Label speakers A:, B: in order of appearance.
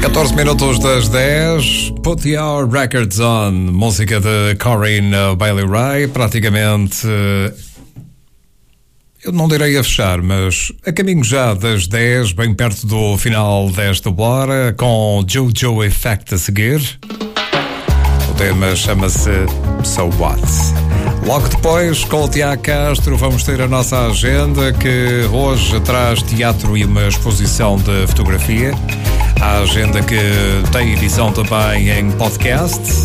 A: 14 minutos das 10, Put Your Records On, música de Corinne Bailey Rae, praticamente, eu não direi a fechar, mas a caminho já das 10, bem perto do final desta hora, com Jojo Effect a seguir. O tema chama-se So What? Logo depois, com o Tiago Castro, vamos ter a nossa agenda, que hoje traz teatro e uma exposição de fotografia. A agenda que tem edição também em podcast.